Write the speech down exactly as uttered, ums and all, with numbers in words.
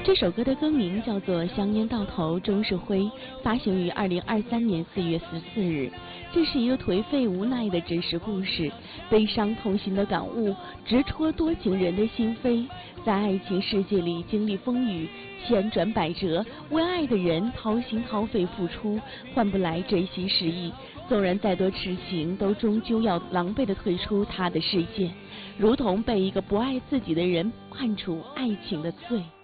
这首歌的歌名叫做《香烟到头终是灰》，发行于二零二三年四月十四日。这是一个颓废无奈的真实故事，悲伤痛心的感悟，直戳多情人的心扉。在爱情世界里经历风雨，千转百折，为爱的人掏心掏肺付出，换不来真心实意。纵然再多痴情，都终究要狼狈地退出他的世界，如同被一个不爱自己的人判处爱情的罪。